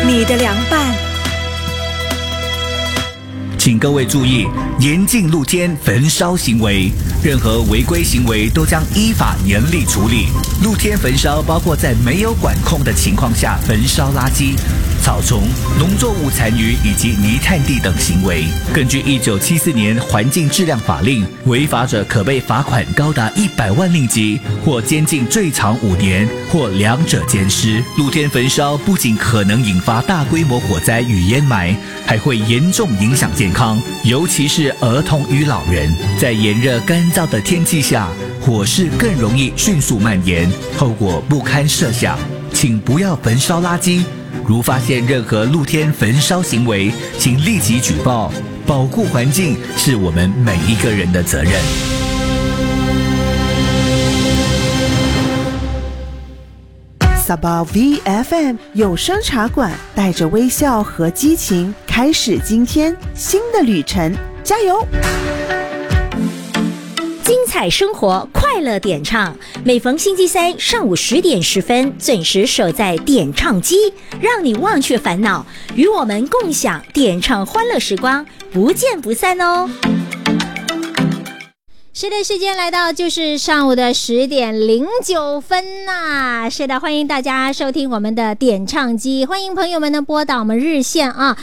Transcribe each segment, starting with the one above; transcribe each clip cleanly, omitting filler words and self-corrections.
你的凉拌。 请各位注意，严禁露天焚烧行为，任何违规行为都将依法严厉处理。露天焚烧包括在没有管控的情况下焚烧垃圾、草丛、农作物残余以及泥炭地等行为。根据1974年环境质量法令，违法者可被罚款高达100万令吉，或监禁最长5年，或两者兼施。露天焚烧不仅可能引发大规模火灾与烟霾，还会严重影响健康，尤其是儿童与老人。在炎热干燥的天气下，火势更容易迅速蔓延，后果不堪设想。请不要焚烧垃圾，如发现任何露天焚烧行为，请立即举报。保护环境是我们每一个人的责任。 Sabah VFM 有声茶馆，带着微笑和激情，开始今天新的旅程，加油！ 精彩生活，快乐点唱。每逢星期三上午10点10分，准时守在点唱机，让你忘却烦恼，与我们共享点唱欢乐时光，不见不散哦。是的，时间来到就是上午的10点09分呐。是的，欢迎大家收听我们的点唱机，欢迎朋友们呢拨打我们日线啊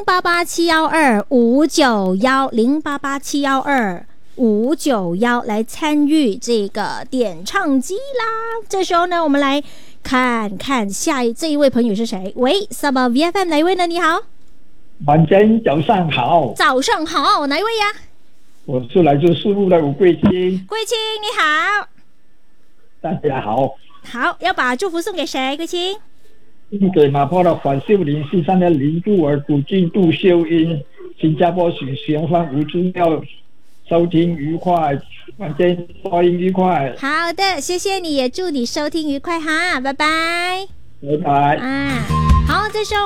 ，088712591088712591来参与这个点唱机啦。这时候呢，我们来看看这一位朋友是谁？喂 ，Sabah VFM 哪一位呢？你好， 晚间早上好。 早上好，哪一位呀？ 我是来自树路的吴桂清。 桂清你好。 大家好。 好，要把祝福送给谁？桂清送给马坡的黄秀玲，西山的林杜儿、古晋、杜秀英，新加坡许玄芳、吴宗耀，收听愉快，晚间播音愉快。 好的，谢谢你，也祝你收听愉快哈，拜拜。 拜拜。 好，这时候